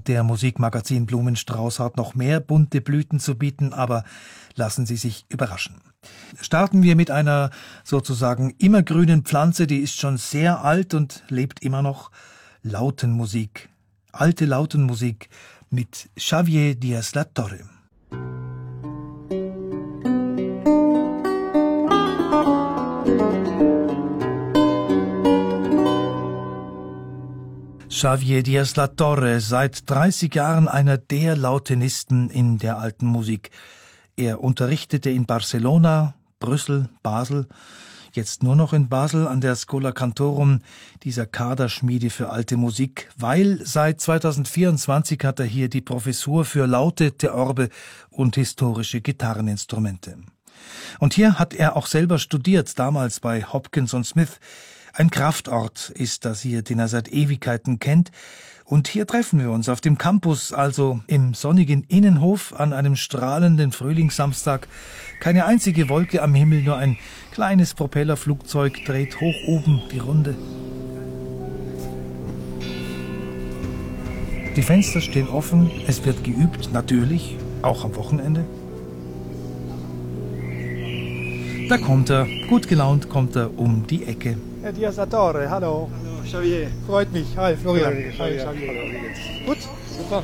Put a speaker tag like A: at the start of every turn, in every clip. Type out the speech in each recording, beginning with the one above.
A: der Musikmagazin Blumenstrauß hat noch mehr bunte Blüten zu bieten, aber lassen Sie sich überraschen. Starten wir mit einer sozusagen immergrünen Pflanze, die ist schon sehr alt und lebt immer noch. Lautenmusik, alte Lautenmusik mit Xavier Díaz La Torre. Xavier Díaz La Torre, seit 30 Jahren einer der Lautenisten in der alten Musik. Er unterrichtete in Barcelona, Brüssel, Basel, jetzt nur noch in Basel an der Schola Cantorum, dieser Kaderschmiede für alte Musik, weil seit 2024 hat er hier die Professur für Laute, Theorbe und historische Gitarreninstrumente. Und hier hat er auch selber studiert, damals bei Hopkins und Smith. Ein Kraftort ist das hier, den er seit Ewigkeiten kennt. Und hier treffen wir uns auf dem Campus, also im sonnigen Innenhof an einem strahlenden Frühlingssamstag. Keine einzige Wolke am Himmel, nur ein kleines Propellerflugzeug dreht hoch oben die Runde. Die Fenster stehen offen, es wird geübt, natürlich, auch am Wochenende. Da kommt er, gut gelaunt kommt er um die Ecke.
B: Herr Díaz La Torre, hallo.
C: Hallo, Xavier.
B: Freut mich. Hi, Florian.
C: Hi, Xavier.
B: Gut?
C: Super.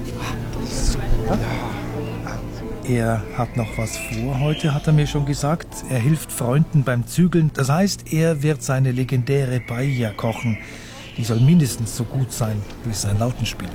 A: Er hat noch was vor heute, hat er mir schon gesagt. Er hilft Freunden beim Zügeln. Das heißt, er wird seine legendäre Paella kochen. Die soll mindestens so gut sein wie sein Lautenspiel.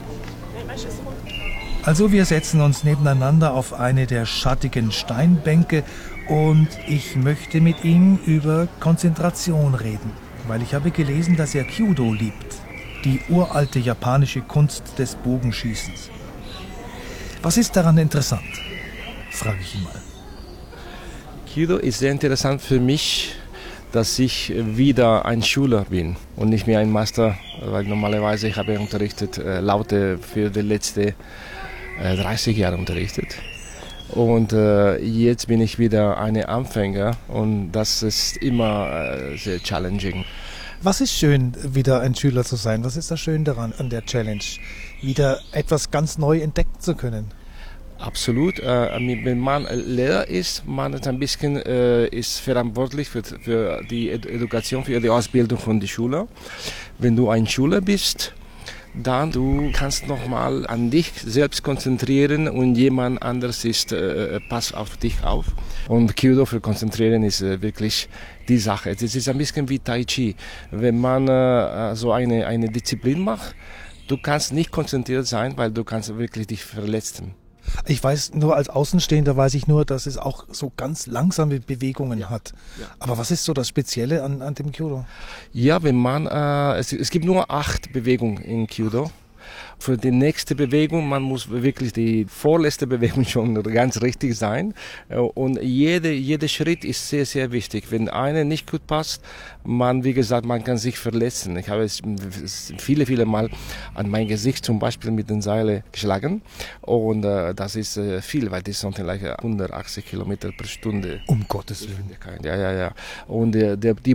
A: Also wir setzen uns nebeneinander auf eine der schattigen Steinbänke und ich möchte mit ihm über Konzentration reden, weil ich habe gelesen, dass er Kyudo liebt, die uralte japanische Kunst des Bogenschießens. Was ist daran interessant? Frage ich ihn mal.
C: Kyudo ist sehr interessant für mich, dass ich wieder ein Schüler bin und nicht mehr ein Master, weil normalerweise ich habe unterrichtet Laute für die letzten 30 Jahre unterrichtet. Und jetzt bin ich wieder ein Anfänger und das ist immer sehr challenging.
A: Was ist schön, wieder ein Schüler zu sein? Was ist das Schön daran, an der Challenge? Wieder etwas ganz neu entdecken zu können?
C: Absolut. Wenn man Lehrer ist, man ist ein bisschen ist verantwortlich für die Education, für die Ausbildung von den Schülern. Wenn du ein Schüler bist, dann du kannst nochmal an dich selbst konzentrieren und jemand anderes passt auf dich auf. Und Kyudo für konzentrieren ist wirklich die Sache. Es ist ein bisschen wie Tai Chi. Wenn man so eine Disziplin macht, du kannst nicht konzentriert sein, weil du kannst wirklich dich verletzen.
A: Ich weiß nur, als Außenstehender weiß ich nur, dass es auch so ganz langsame Bewegungen hat. Ja. Aber was ist so das Spezielle an dem Kyudo?
C: Ja, wenn man, es gibt nur 8 Bewegungen in Kyudo. Für die nächste Bewegung, man muss wirklich die vorletzte Bewegung schon ganz richtig sein. Und jeder Schritt ist sehr, sehr wichtig. Wenn eine nicht gut passt, wie gesagt, man kann sich verletzen. Ich habe es viele Mal an mein Gesicht zum Beispiel mit den Seilen geschlagen. Und das ist viel, weil das ist something like 180 Kilometer pro Stunde.
A: Um Gottes Willen.
C: Ja. Und der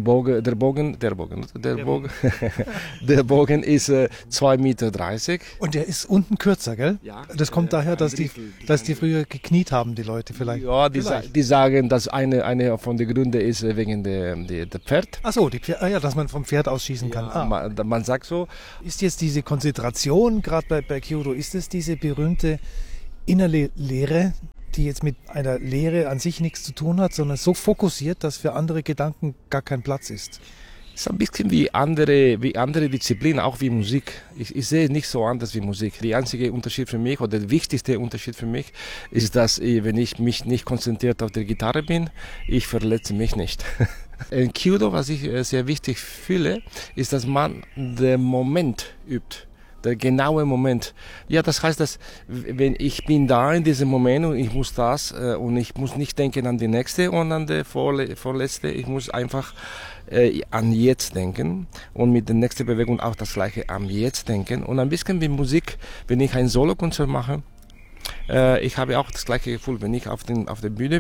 C: Bogen ist 2,30 Meter.
A: Und der ist unten kürzer, gell?
C: Ja.
A: Das kommt daher, dass die früher gekniet haben, die Leute vielleicht.
C: Ja, die sagen, dass eine von den Gründen ist wegen der Pferd.
A: Ach so, dass man vom Pferd ausschießen kann.
C: Ja, man sagt so.
A: Ist jetzt diese Konzentration, gerade bei Kyudo, ist es diese berühmte innere Lehre, die jetzt mit einer Lehre an sich nichts zu tun hat, sondern so fokussiert, dass für andere Gedanken gar kein Platz ist?
C: Es ist ein bisschen wie andere Disziplinen, auch wie Musik. Ich sehe es nicht so anders wie Musik. Der einzige Unterschied für mich oder der wichtigste Unterschied für mich ist, dass wenn ich mich nicht konzentriert auf der Gitarre bin, ich verletze mich nicht. In Kyudo, was ich sehr wichtig fühle, ist, dass man den Moment übt. Der genaue Moment. Ja, das heißt, dass wenn ich bin da in diesem Moment und ich muss das und ich muss nicht denken an die nächste und an die vorletzte, ich muss einfach an jetzt denken und mit der nächsten Bewegung auch das gleiche an jetzt denken und ein bisschen wie Musik, wenn ich ein Solokonzert mache, ich habe auch das gleiche Gefühl, wenn ich auf der Bühne bin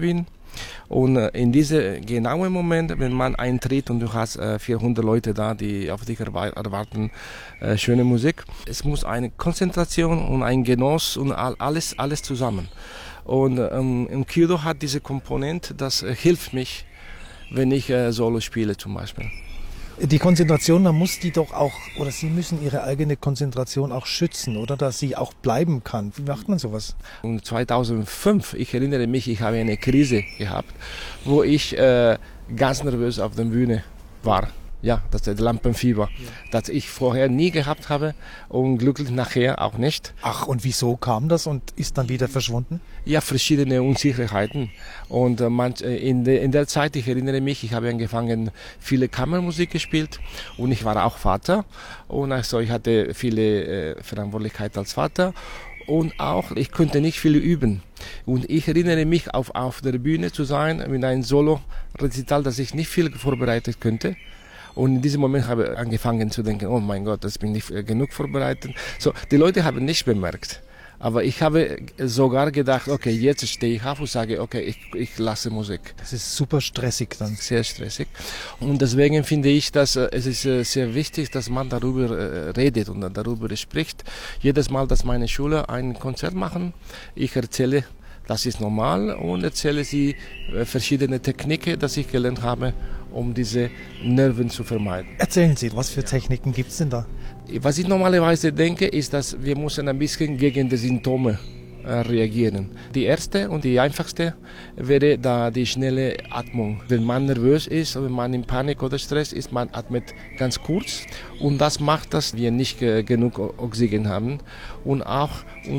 C: Und in diesem genauen Moment, wenn man eintritt und du hast 400 Leute da, die auf dich erwarten, schöne Musik, es muss eine Konzentration und ein Genuss und alles zusammen. Und im Kyudo hat diese Komponente, das hilft mich, wenn ich Solo spiele zum Beispiel.
A: Die Konzentration, man muss die doch auch, oder Sie müssen Ihre eigene Konzentration auch schützen, oder dass sie auch bleiben kann. Wie macht man sowas?
C: Und 2005, ich erinnere mich, ich habe eine Krise gehabt, wo ich ganz nervös auf der Bühne war. Ja, das ist Lampenfieber, das ich vorher nie gehabt habe und glücklich nachher auch nicht.
A: Ach, und wieso kam das und ist dann wieder verschwunden?
C: Ja, verschiedene Unsicherheiten. Und in der Zeit, ich erinnere mich, ich habe angefangen, viele Kammermusik gespielt und ich war auch Vater. Und also ich hatte viele Verantwortlichkeit als Vater. Und auch, ich konnte nicht viel üben. Und ich erinnere mich, auf der Bühne zu sein, mit einem Solo-Rezital, das ich nicht viel vorbereitet könnte. Und in diesem Moment habe ich angefangen zu denken, oh mein Gott, das bin ich nicht genug vorbereitet. So, die Leute haben nicht bemerkt. Aber ich habe sogar gedacht, okay, jetzt stehe ich auf und sage, okay, ich lasse Musik.
A: Das ist super stressig dann.
C: Sehr stressig. Und deswegen finde ich, dass es ist sehr wichtig, dass man darüber redet und darüber spricht. Jedes Mal, dass meine Schüler ein Konzert machen, ich erzähle, das ist normal und erzähle sie verschiedene Techniken, die ich gelernt habe, um diese Nerven zu vermeiden.
A: Erzählen Sie, was für Techniken gibt es denn da?
C: Was ich normalerweise denke, ist, dass wir müssen ein bisschen gegen die Symptome reagieren. Die erste und die einfachste wäre da die schnelle Atmung. Wenn man nervös ist, wenn man in Panik oder Stress ist, man atmet ganz kurz und das macht, dass wir nicht genug Oxygen haben und auch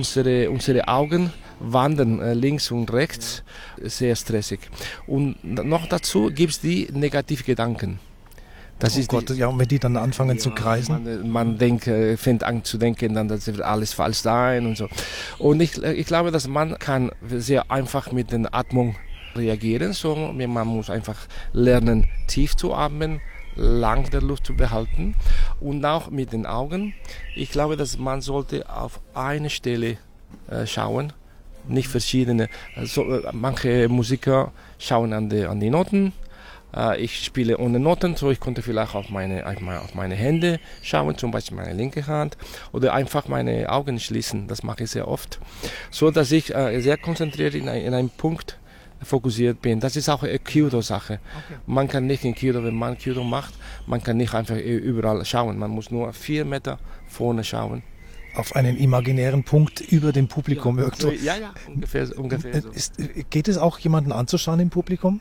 C: unsere Augen wandern links und rechts, sehr stressig. Und noch dazu gibt es die Negativgedanken. Das
A: oh
C: ist
A: Gott, ja, und wenn die dann anfangen zu kreisen?
C: Man fängt an zu denken, dann, das wird alles falsch sein und so. Und ich glaube, dass man kann sehr einfach mit der Atmung reagieren. So, man muss einfach lernen, tief zu atmen, lang der Luft zu behalten und auch mit den Augen. Ich glaube, dass man sollte auf eine Stelle schauen, nicht verschiedene. Also, manche Musiker schauen an die Noten. Ich spiele ohne Noten, so ich konnte vielleicht auf meine Hände schauen, zum Beispiel meine linke Hand, oder einfach meine Augen schließen. Das mache ich sehr oft, so dass ich sehr konzentriert in einem Punkt fokussiert bin. Das ist auch eine Kyudo-Sache. Okay. Man kann nicht in Kyudo, wenn man Kyudo macht, man kann nicht einfach überall schauen. Man muss nur 4 Meter vorne schauen.
A: Auf einen imaginären Punkt über dem Publikum irgendwo.
C: Ja, ungefähr so.
A: Geht es auch, jemanden anzuschauen im Publikum?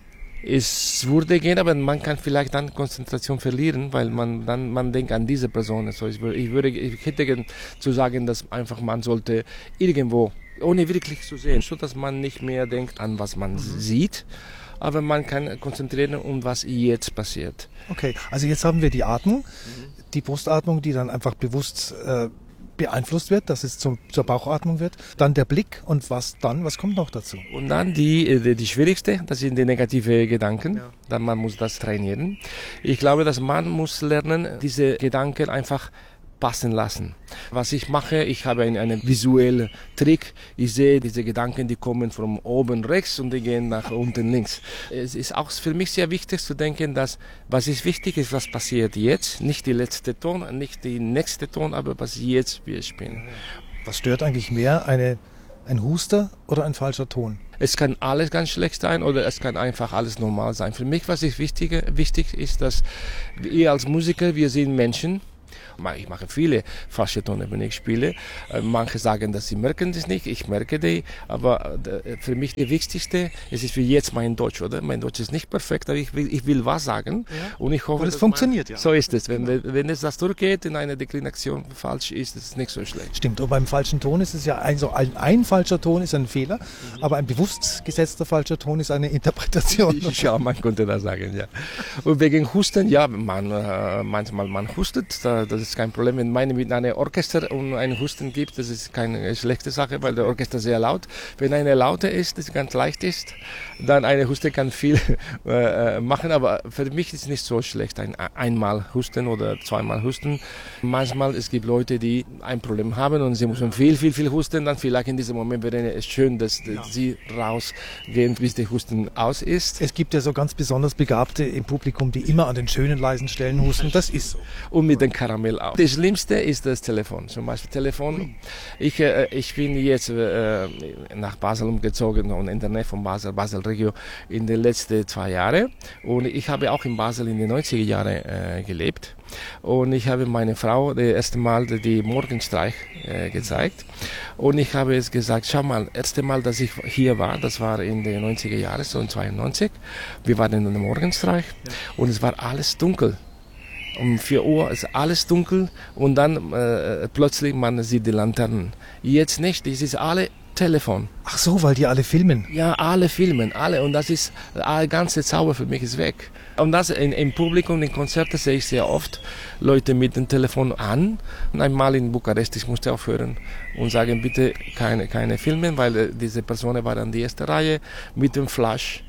C: Es würde gehen, aber man kann vielleicht dann Konzentration verlieren, weil man denkt an diese Person. Also ich hätte gern zu sagen, dass einfach man sollte irgendwo, ohne wirklich zu sehen, so dass man nicht mehr denkt an was man sieht, aber man kann konzentrieren, um was jetzt passiert.
A: Okay, also jetzt haben wir die Atmung, die Brustatmung, die dann einfach bewusst beeinflusst wird, dass es zur Bauchatmung wird. Dann der Blick und was kommt noch dazu?
C: Und dann die schwierigste, das sind die negativen Gedanken. Ja. Dann man muss das trainieren. Ich glaube, dass man muss lernen, diese Gedanken einfach passen lassen. Was ich mache, ich habe einen visuellen Trick. Ich sehe diese Gedanken, die kommen von oben rechts und die gehen nach unten links. Es ist auch für mich sehr wichtig zu denken, dass was ist wichtig ist, was passiert jetzt. Nicht die letzte Ton, nicht die nächste Ton, aber was jetzt wir spielen.
A: Was stört eigentlich mehr, ein Huster oder ein falscher Ton?
C: Es kann alles ganz schlecht sein oder es kann einfach alles normal sein. Für mich, was ist wichtig ist, dass wir als Musiker, wir sind Menschen. Ich mache viele falsche Töne, wenn ich spiele. Manche sagen, dass sie merken das nicht. Ich merke die. Aber für mich das Wichtigste, es ist wie jetzt mein Deutsch, oder? Mein Deutsch ist nicht perfekt, aber ich will was sagen. Ja. Und ich hoffe,
A: aber das funktioniert ja.
C: So ist es. Wenn es das durchgeht, in einer Deklination falsch ist, ist es nicht so schlecht.
A: Stimmt. Und beim falschen Ton ist es ja ein falscher Ton ist ein Fehler, aber ein bewusst gesetzter falscher Ton ist eine Interpretation.
C: Ja, man könnte das sagen, ja. Und wegen Husten, ja, manchmal man hustet, das ist kein Problem. Wenn man mit einem Orchester und einen Husten gibt, das ist keine schlechte Sache, weil der Orchester sehr laut. Wenn eine lauter ist, das ganz leicht ist, dann eine Huste kann viel machen, aber für mich ist es nicht so schlecht, einmal husten oder zweimal husten. Manchmal es gibt Leute, die ein Problem haben und sie müssen viel husten, dann vielleicht in diesem Moment wäre es schön, dass sie rausgehen, bis der Husten aus ist.
A: Es gibt ja so ganz besonders Begabte im Publikum, die immer an den schönen, leisen Stellen husten. Das ist so.
C: Und mit dem Karamell auch. Das Schlimmste ist das Telefon. Zum Beispiel Telefon. Ich bin jetzt nach Basel umgezogen und in der Nähe von Basel Regio in den letzten 2 Jahren. Und ich habe auch in Basel in den 90er Jahren gelebt. Und ich habe meine Frau das erste Mal die Morgenstreich gezeigt. Und ich habe jetzt gesagt, schau mal, das erste Mal, dass ich hier war, das war in den 90er Jahren, so in 92. Wir waren in der Morgenstreich und es war alles dunkel. Um 4 Uhr ist alles dunkel und dann plötzlich man sieht die Laternen. Jetzt nicht, es ist alle Telefon.
A: Ach so, weil die alle filmen?
C: Ja, alle filmen, alle. Und das ist, der ganze Zauber für mich ist weg. Und das im Publikum, in Konzerten sehe ich sehr oft Leute mit dem Telefon an. Und einmal in Bukarest, ich musste aufhören und sagen, bitte keine filmen, weil diese Person war an die erste Reihe mit dem Flash.